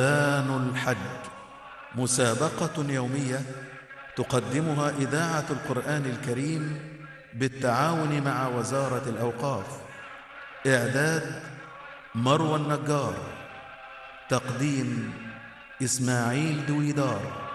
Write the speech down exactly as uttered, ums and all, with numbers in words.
رمضان الحج مسابقة يومية تقدمها إذاعة القرآن الكريم بالتعاون مع وزارة الأوقاف. إعداد مروى النجار. تقديم إسماعيل دويدار.